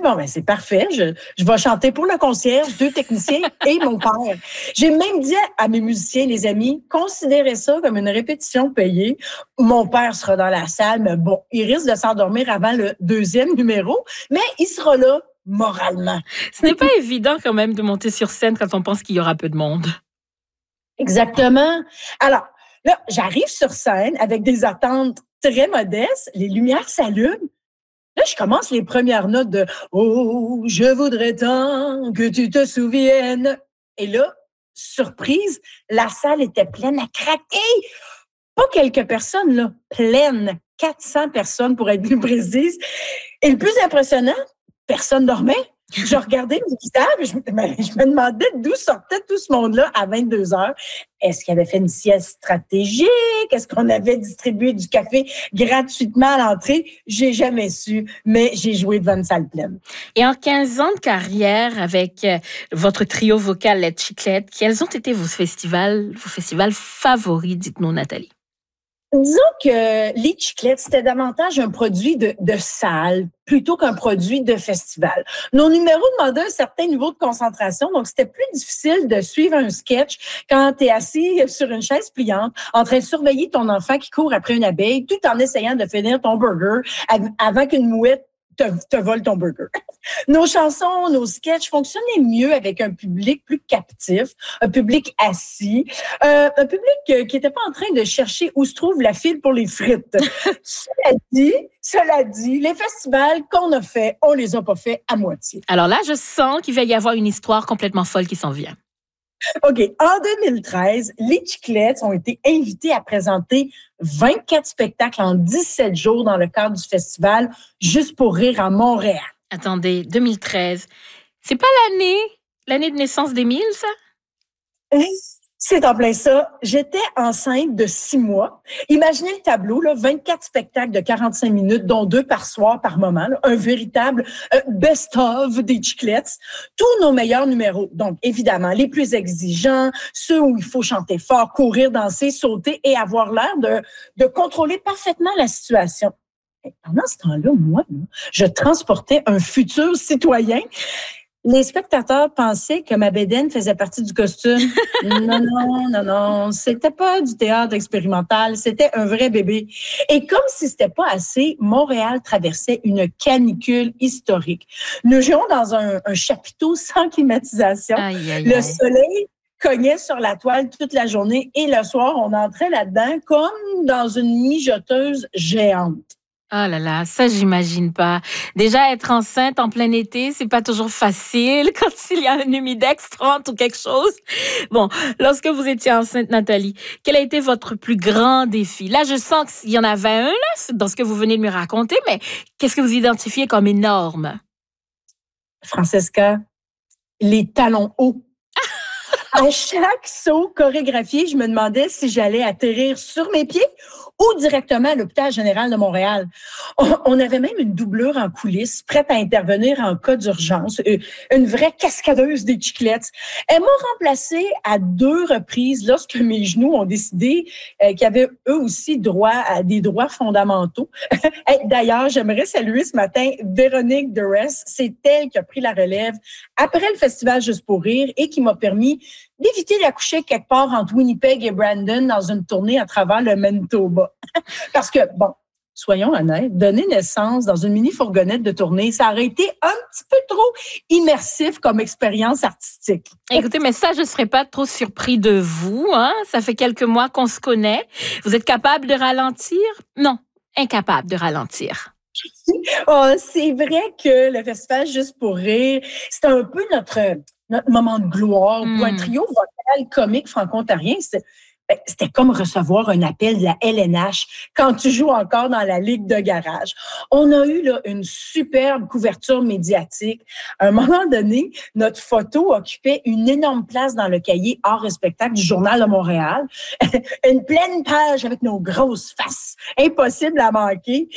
bon, ben c'est parfait. Je vais chanter pour le concierge, 2 techniciens et mon père. J'ai même dit à mes musiciens, les amis, considérez ça comme une répétition payée. Mon père sera dans la salle, mais bon, il risque de s'endormir avant le 2e numéro, mais il sera là moralement. Ce n'est pas évident quand même de monter sur scène quand on pense qu'il y aura peu de monde. Exactement. Alors, là, j'arrive sur scène avec des attentes très modestes. Les lumières s'allument. Là, je commence les premières notes de « Oh, je voudrais tant que tu te souviennes ». Et là, surprise, la salle était pleine à craquer. Pas quelques personnes, là, pleine. 400 personnes pour être plus précise. Et le plus impressionnant, personne dormait. Je regardais mes visages, je me demandais d'où sortait tout ce monde-là à 22 heures. Est-ce qu'il avait fait une sieste stratégique? Est-ce qu'on avait distribué du café gratuitement à l'entrée? J'ai jamais su, mais j'ai joué devant une salle pleine. Et en 15 ans de carrière avec votre trio vocal Les Chiclettes, quels ont été vos festivals favoris? Dites-nous, Nathalie. Disons que les Chiclettes, c'était davantage un produit de salle plutôt qu'un produit de festival. Nos numéros demandaient un certain niveau de concentration, donc c'était plus difficile de suivre un sketch quand tu es assis sur une chaise pliante en train de surveiller ton enfant qui court après une abeille tout en essayant de finir ton burger avant qu'une mouette te vole ton burger. Nos chansons, nos sketchs fonctionnaient mieux avec un public plus captif, un public assis, un public qui n'était pas en train de chercher où se trouve la file pour les frites. Cela dit, les festivals qu'on a fait, on les a pas fait à moitié. Alors là, je sens qu'il va y avoir une histoire complètement folle qui s'en vient. OK. En 2013, les Chiclettes ont été invités à présenter 24 spectacles en 17 jours dans le cadre du festival Juste pour rire à Montréal. Attendez, 2013. C'est pas l'année de naissance d'Émile, ça? C'est en plein ça. J'étais enceinte de 6 mois. Imaginez le tableau, là, 24 spectacles de 45 minutes, dont 2 par soir, par moment. Là, un véritable best-of des Chiclettes. Tous nos meilleurs numéros. Donc, évidemment, les plus exigeants, ceux où il faut chanter fort, courir, danser, sauter et avoir l'air de contrôler parfaitement la situation. Et pendant ce temps-là, moi, je transportais un futur citoyen. Les spectateurs pensaient que ma bédaine faisait partie du costume. Non. C'était pas du théâtre expérimental, c'était un vrai bébé. Et comme si c'était pas assez, Montréal traversait une canicule historique. Nous jouions dans un chapiteau sans climatisation. Le soleil cognait sur la toile toute la journée et le soir, on entrait là-dedans comme dans une mijoteuse géante. Oh là là, ça j'imagine pas. Déjà être enceinte en plein été, c'est pas toujours facile quand il y a un humidex 30 ou quelque chose. Bon, lorsque vous étiez enceinte, Nathalie, quel a été votre plus grand défi? Là, je sens qu'il y en avait un là, dans ce que vous venez de me raconter, mais qu'est-ce que vous identifiez comme énorme? Francesca, les talons hauts. À chaque saut chorégraphié, je me demandais si j'allais atterrir sur mes pieds ou directement à l'hôpital général de Montréal. On avait même une doublure en coulisses, prête à intervenir en cas d'urgence, une vraie cascadeuse des Chiclettes. Elle m'a remplacée à 2 reprises lorsque mes genoux ont décidé qu'ils avaient eux aussi droit à des droits fondamentaux. D'ailleurs, j'aimerais saluer ce matin Véronique Duress. C'est elle qui a pris la relève après le festival Juste pour rire et qui m'a permis d'éviter d'accoucher quelque part entre Winnipeg et Brandon dans une tournée à travers le Manitoba. Parce que, bon, soyons honnêtes, donner naissance dans une mini-fourgonnette de tournée, ça aurait été un petit peu trop immersif comme expérience artistique. Écoutez, mais ça, je ne serais pas trop surpris de vous. Hein? Ça fait quelques mois qu'on se connaît. Vous êtes capable de ralentir? Non, incapable de ralentir. Oh, c'est vrai que le festival Juste pour rire, c'est un peu notre moment de gloire. Pour un trio vocal comique franco-ontarien, c'était comme recevoir un appel de la LNH quand tu joues encore dans la ligue de garage. On a eu là une superbe couverture médiatique. À un moment donné, notre photo occupait une énorme place dans le cahier Art et spectacle du Journal de Montréal. Une pleine page avec nos grosses faces. Impossible à manquer.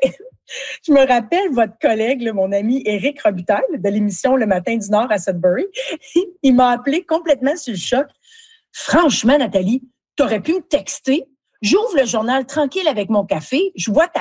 Je me rappelle votre collègue, mon ami Éric Robitaille, de l'émission Le Matin du Nord à Sudbury. Il m'a appelé complètement sur le choc. Franchement, Nathalie, t'aurais pu me texter. J'ouvre le journal tranquille avec mon café. Je vois ta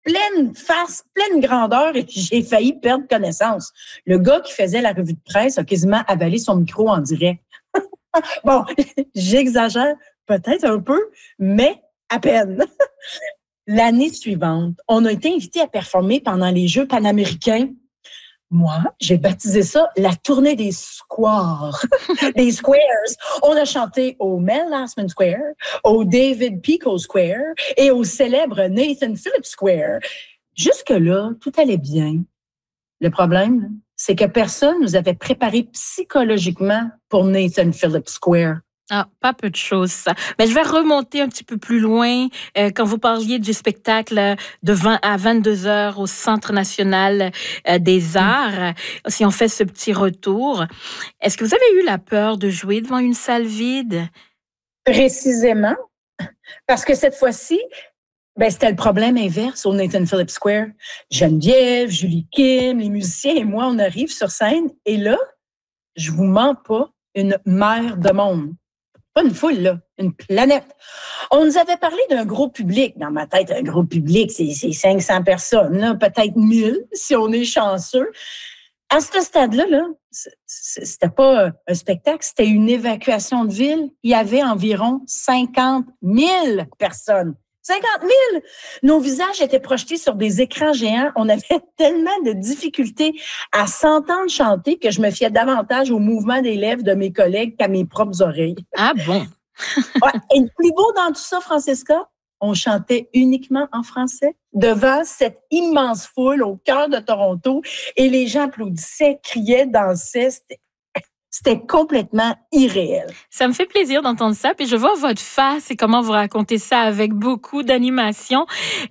pleine face, pleine grandeur et j'ai failli perdre connaissance. Le gars qui faisait la revue de presse a quasiment avalé son micro en direct. Bon, j'exagère peut-être un peu, mais à peine. L'année suivante, on a été invité à performer pendant les Jeux panaméricains. Moi, j'ai baptisé ça la tournée des squares, des squares. On a chanté au Mel Lastman Square, au David Pico Square et au célèbre Nathan Phillips Square. Jusque-là, tout allait bien. Le problème, c'est que personne nous avait préparé psychologiquement pour Nathan Phillips Square. Ah, pas peu de choses, ça. Mais je vais remonter un petit peu plus loin. Quand vous parliez du spectacle de 20 à 22 heures au Centre national des arts, si on fait ce petit retour, est-ce que vous avez eu la peur de jouer devant une salle vide? Précisément, parce que cette fois-ci, c'était le problème inverse au Nathan Phillips Square. Geneviève, Julie Kim, les musiciens et moi, on arrive sur scène et là, je vous mens pas, une mer de monde. Pas une foule, là, une planète. On nous avait parlé d'un gros public. Dans ma tête, un gros public, c'est 500 personnes, là, peut-être 1000 si on est chanceux. À ce stade-là, c'était pas un spectacle, c'était une évacuation de ville. Il y avait environ 50 000 personnes. 50 000! Nos visages étaient projetés sur des écrans géants. On avait tellement de difficultés à s'entendre chanter que je me fiais davantage au mouvement des lèvres de mes collègues qu'à mes propres oreilles. Ah bon? Ouais. Et le plus beau dans tout ça, Francesca, on chantait uniquement en français devant cette immense foule au cœur de Toronto et les gens applaudissaient, criaient, dansaient. C'était complètement irréel. Ça me fait plaisir d'entendre ça. Puis je vois votre face et comment vous racontez ça avec beaucoup d'animation.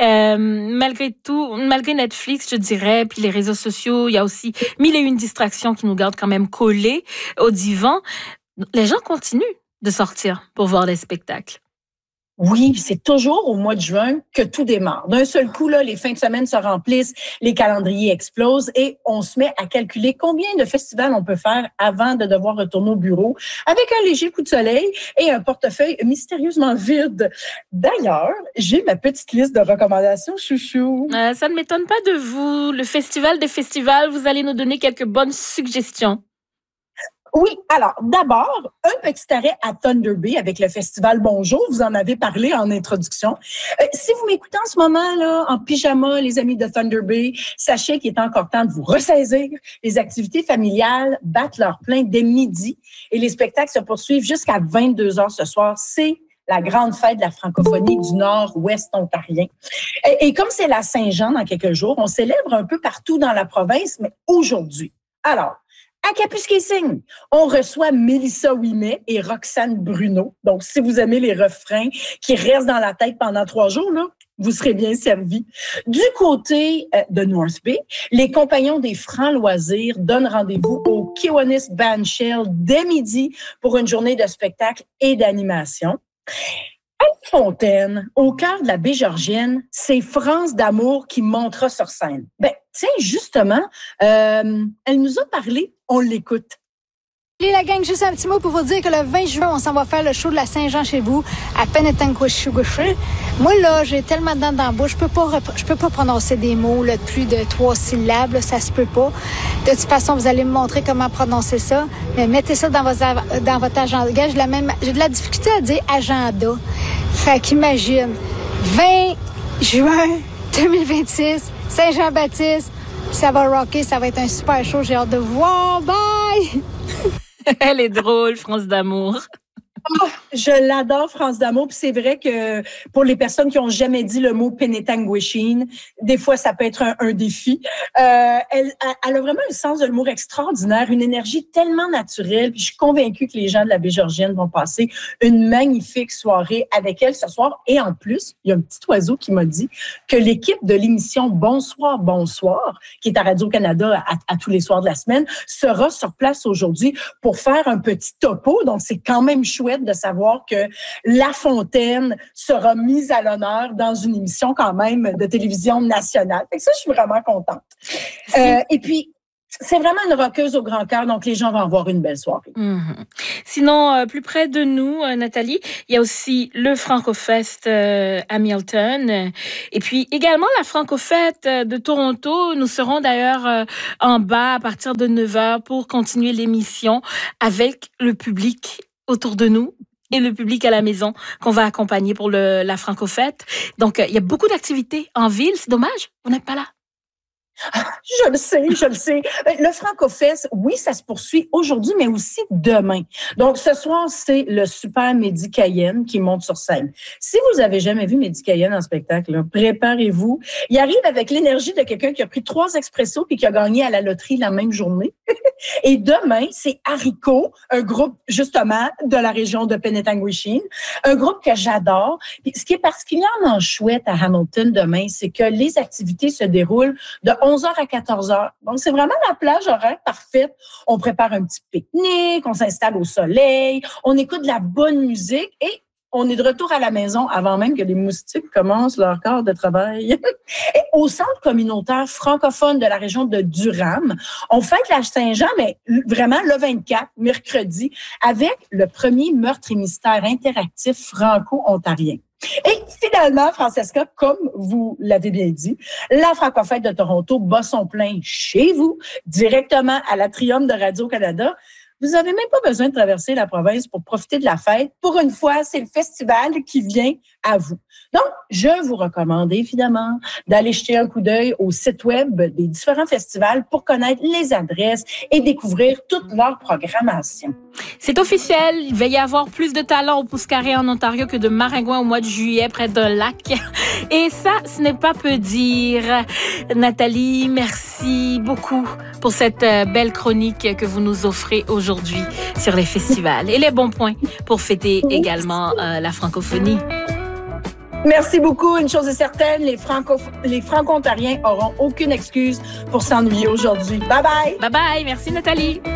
Malgré tout, malgré Netflix, je dirais, puis les réseaux sociaux, il y a aussi mille et une distractions qui nous gardent quand même collés au divan. Les gens continuent de sortir pour voir les spectacles. Oui, c'est toujours au mois de juin que tout démarre. D'un seul coup, là, les fins de semaine se remplissent, les calendriers explosent et on se met à calculer combien de festivals on peut faire avant de devoir retourner au bureau avec un léger coup de soleil et un portefeuille mystérieusement vide. D'ailleurs, j'ai ma petite liste de recommandations, chouchou. Ça ne m'étonne pas de vous. Le festival des festivals, vous allez nous donner quelques bonnes suggestions. Oui, alors d'abord, un petit arrêt à Thunder Bay avec le festival Bonjour. Vous en avez parlé en introduction. Si vous m'écoutez en ce moment là, en pyjama, les amis de Thunder Bay, sachez qu'il est encore temps de vous ressaisir. Les activités familiales battent leur plein dès midi et les spectacles se poursuivent jusqu'à 22 heures ce soir. C'est la grande fête de la francophonie du nord-ouest ontarien. Et comme c'est la Saint-Jean dans quelques jours, on célèbre un peu partout dans la province, mais aujourd'hui. Alors, à Kapuskasing, on reçoit Mélissa Ouimet et Roxane Bruno. Donc, si vous aimez les refrains qui restent dans la tête pendant 3 jours, là, vous serez bien servis. Du côté de North Bay, les compagnons des Francs Loisirs donnent rendez-vous au Kiwanis Bandshell dès midi pour une journée de spectacle et d'animation. À Fontaine, au cœur de la baie Georgienne, c'est France d'amour qui montera sur scène. Tiens, justement, elle nous a parlé, on l'écoute. Salut la gang, juste un petit mot pour vous dire que le 20 juin, on s'en va faire le show de la Saint-Jean chez vous, à Penetanquishugushu. Moi, là, j'ai tellement de dents dans la bouche, je peux pas prononcer des mots là, de plus de 3 syllabes, là, ça se peut pas. De toute façon, vous allez me montrer comment prononcer ça, mais mettez ça dans votre agenda. Gars, j'ai de la difficulté à dire agenda. Fait qu'imagine, 20 juin 2026, Saint-Jean-Baptiste, ça va rocker, ça va être un super show, j'ai hâte de voir. Bye! Elle est drôle, France d'amour. Oh, je l'adore, France d'amour. Puis c'est vrai que pour les personnes qui ont jamais dit le mot Penetanguishene, des fois, ça peut être un défi. Elle a vraiment un sens de l'humour extraordinaire, une énergie tellement naturelle. Puis je suis convaincue que les gens de la baie Georgienne vont passer une magnifique soirée avec elle ce soir. Et en plus, il y a un petit oiseau qui m'a dit que l'équipe de l'émission Bonsoir, Bonsoir, qui est à Radio-Canada à tous les soirs de la semaine, sera sur place aujourd'hui pour faire un petit topo. Donc, c'est quand même chouette de savoir que La Fontaine sera mise à l'honneur dans une émission quand même de télévision nationale. Fait que ça, je suis vraiment contente. Et puis, C'est vraiment une rockeuse au grand cœur, donc les gens vont avoir une belle soirée. Sinon, plus près de nous, Nathalie, il y a aussi le Francofest à Milton. Et puis également la Francofête de Toronto. Nous serons d'ailleurs en bas à partir de 9h pour continuer l'émission avec le public autour de nous et le public à la maison qu'on va accompagner pour la Francofête. Donc, il y a beaucoup d'activités en ville. C'est dommage, vous n'êtes pas là. Je le sais. Le Francofest, oui, ça se poursuit aujourd'hui, mais aussi demain. Donc, ce soir, c'est le Super Mehdi Cayenne qui monte sur scène. Si vous avez jamais vu Mehdi Cayenne en spectacle, là, préparez-vous. Il arrive avec l'énergie de quelqu'un qui a pris 3 expressos puis qui a gagné à la loterie la même journée. Et demain, c'est Haricot, un groupe, justement, de la région de Penetanguishene, un groupe que j'adore. Puis, ce qui est particulièrement chouette à Hamilton demain, c'est que les activités se déroulent de 11h à 14h. Donc, c'est vraiment la plage horaire parfaite. On prépare un petit pique-nique, on s'installe au soleil, on écoute de la bonne musique et on est de retour à la maison avant même que les moustiques commencent leur quart de travail. Et au centre communautaire francophone de la région de Durham, on fête la Saint-Jean, mais vraiment le 24, mercredi, avec le premier meurtre et mystère interactif franco-ontarien. Et finalement, Francesca, comme vous l'avez bien dit, la Francofête de Toronto bat son plein chez vous, directement à l'Atrium de Radio-Canada. Vous n'avez même pas besoin de traverser la province pour profiter de la fête. Pour une fois, c'est le festival qui vient à vous. Donc, je vous recommande évidemment d'aller jeter un coup d'œil au site web des différents festivals pour connaître les adresses et découvrir toute leur programmation. C'est officiel, il va y avoir plus de talents au Pouce-Carré en Ontario que de maringouins au mois de juillet près d'un lac. Et ça, ce n'est pas peu dire. Nathalie, merci beaucoup pour cette belle chronique que vous nous offrez aujourd'hui sur les festivals et les bons points pour fêter également la francophonie. Merci beaucoup. Une chose est certaine, les Franco-Ontariens auront aucune excuse pour s'ennuyer aujourd'hui. Bye bye. Bye bye. Merci Nathalie.